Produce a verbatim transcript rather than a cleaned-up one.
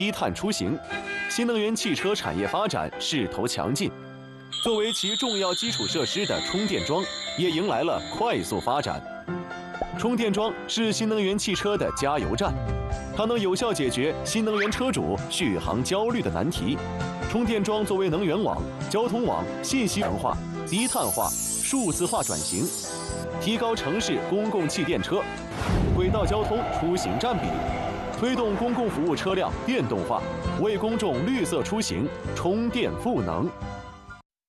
低碳出行，新能源汽车产业发展势头强劲。作为其重要基础设施的充电桩，也迎来了快速发展。充电桩是新能源汽车的加油站，它能有效解决新能源车主续航焦虑的难题。充电桩作为能源网、交通网信息文化、低碳化、数字化转型，提高城市公共汽电车、轨道交通出行占比，推动公共服务车辆电动化，为公众绿色出行充电赋能。